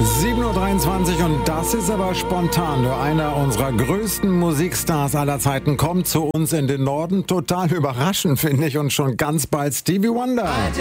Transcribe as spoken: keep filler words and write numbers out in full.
sieben Uhr dreiundzwanzig und das ist aber spontan. Nur einer unserer größten Musikstars aller Zeiten kommt zu uns in den Norden. Total überraschend, finde ich, und schon ganz bald Stevie Wonder.